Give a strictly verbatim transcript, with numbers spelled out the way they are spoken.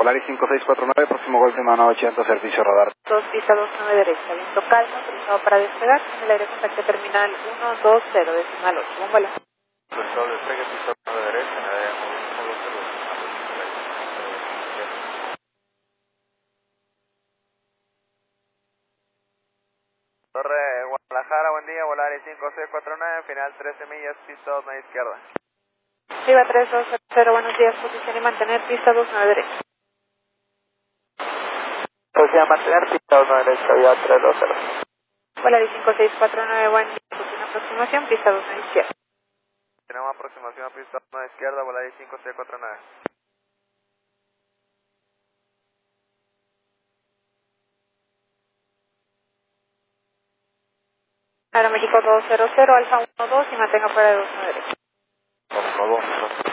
Volaris cinco seis cuatro nueve, próximo golpe mano ochenta, servicio radar. dos, pista dos nueve derecha, viento calma, autorizado para despegar, en el aire contacto terminal uno dos cero, decimal ocho, un vuelo. Autorizado despegue, pista nueve derecha, en el área uno dos cero, decimal ocho. Torre Guadalajara, buen día, Volaris cinco seis cuatro nueve, final trece millas, pista dos nueve izquierda. Viva tres dos cero, buenos días, posición y mantener, pista dos nueve derecha. Posición a mantener, pista dos nueve derecha, Viva tres dos cero. Volaris cinco seis cuatro nueve, buen día, posición aproximación, pista dos nueve izquierda. Tenemos aproximación a pista dos nueve izquierda, Volaris cinco seis cuatro nueve. Aeroméxico dos cero cero, Alfa uno dos y mantenga fuera de dos nueve derecha. uno dos cero.